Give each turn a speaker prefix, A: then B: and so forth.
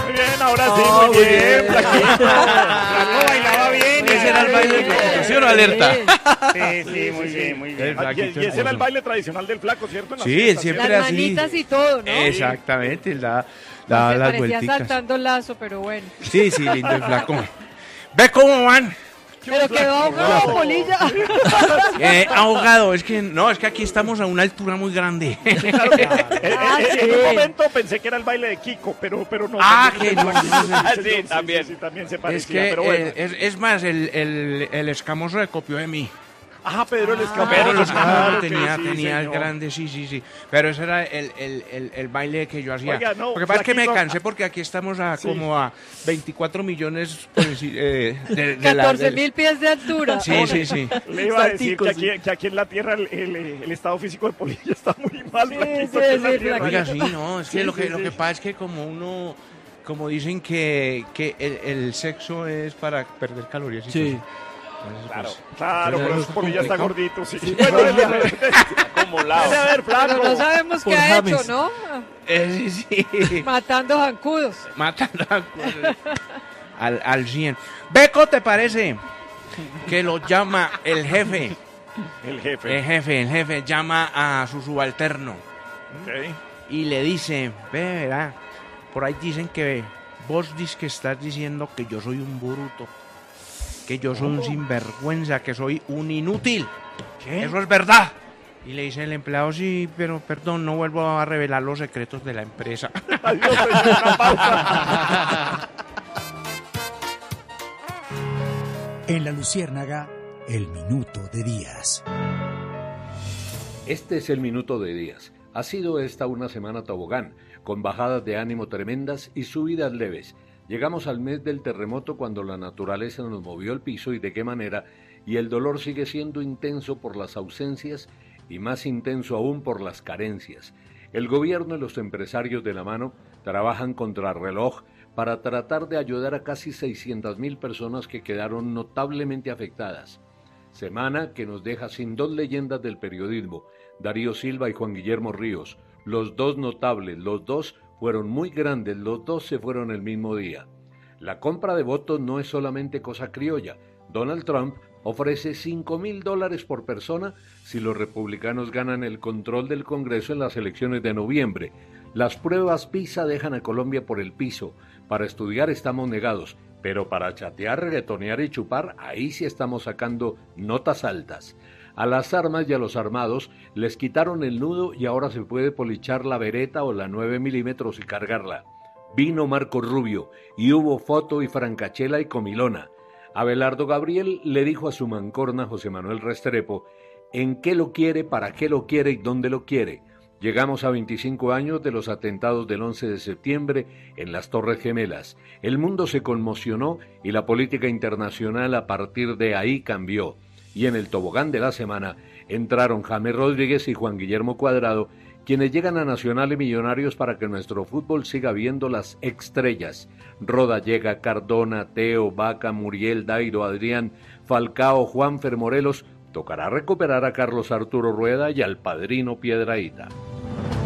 A: Muy bien, ahora sí, muy bien. Flaco bailaba bien.
B: Ese era el baile de Constitución, alerta.
A: Sí, muy bien, muy bien.
B: Y
A: ese era el baile tradicional del Flaco, ¿cierto?
B: Sí, él siempre
C: Las
B: así.
C: manitas y todo, ¿no?
B: Exactamente, él da
C: Me
B: las
C: parecía
B: vuelticas.
C: saltando lazo, pero bueno.
B: Sí, lindo el Flaco. ¿Ve cómo van?
C: Pero quedó ahogado, Polilla.
B: Ahogado, es que aquí estamos a una altura muy grande.
A: Claro, en un momento pensé que era el baile de Kiko, pero no.
B: Que no.
A: Sí, también se parecía,
B: Es que
A: pero bueno.
B: es más, el escamoso le copió de mí.
A: Pedro el Escamoso.
B: Pero los
A: claro que
B: tenía
A: sí,
B: el
A: señor.
B: grande, sí. Pero ese era el baile que yo hacía.
A: Oiga, no,
B: Lo que pasa es que me
A: Flaquito,
B: cansé porque aquí estamos como a 24 millones de
C: 14.000 pies de altura.
B: Sí.
A: Le iba a decir que aquí en la Tierra el estado físico de Polilla está muy mal. Flaquito, aquí en la Tierra.
B: Oiga, sí, no, es que lo que pasa es que como dicen que el sexo es para perder calorías. Sí. Entonces,
A: Claro, por eso Polilla está gordito, sí.
D: Acumulado.
A: A ver, Flaco.
C: Pero no sabemos qué ha hecho, ¿no?
B: sí.
C: Matando zancudos.
B: Matando al 100. Beco, ¿te parece? Que lo llama el jefe.
A: El
B: jefe llama a su subalterno.
A: Okay.
B: Y le dice, verá, por ahí dicen que vos dices que estás diciendo que yo soy un bruto, que yo soy un sinvergüenza, que soy un inútil. ¿Qué? Eso es verdad. Y le dice el empleado, sí, pero perdón, no vuelvo a revelar los secretos de la empresa.
A: Adiós, señor, una pausa.
E: En La Luciérnaga, el Minuto de Díaz.
F: Este es el Minuto de Díaz. Ha sido esta una semana tobogán, con bajadas de ánimo tremendas y subidas leves. Llegamos al mes del terremoto cuando la naturaleza nos movió el piso y de qué manera, y el dolor sigue siendo intenso por las ausencias y más intenso aún por las carencias. El gobierno y los empresarios de la mano trabajan contrarreloj para tratar de ayudar a casi 600.000 personas que quedaron notablemente afectadas. Semana que nos deja sin dos leyendas del periodismo, Darío Silva y Juan Guillermo Ríos, los dos notables, los dos fueron muy grandes, los dos se fueron el mismo día. La compra de votos no es solamente cosa criolla. Donald Trump ofrece $5,000 por persona si los republicanos ganan el control del Congreso en las elecciones de noviembre. Las pruebas PISA dejan a Colombia por el piso. Para estudiar estamos negados, pero para chatear, reggaetonear y chupar, ahí sí estamos sacando notas altas. A las armas y a los armados les quitaron el nudo y ahora se puede polichar la Beretta o la 9 milímetros y cargarla. Vino Marco Rubio y hubo foto y francachela y comilona. Abelardo Gabriel le dijo a su mancorna José Manuel Restrepo en qué lo quiere, para qué lo quiere y dónde lo quiere. Llegamos a 25 años de los atentados del 11 de septiembre en las Torres Gemelas. El mundo se conmocionó y la política internacional a partir de ahí cambió. Y en el tobogán de la semana entraron James Rodríguez y Juan Guillermo Cuadrado, quienes llegan a Nacional y Millonarios para que nuestro fútbol siga viendo las estrellas. Roda llega, Cardona, Teo, Vaca, Muriel, Dairo, Adrián, Falcao, Juanfer Morelos. Tocará recuperar a Carlos Arturo Rueda y al padrino Piedrahíta.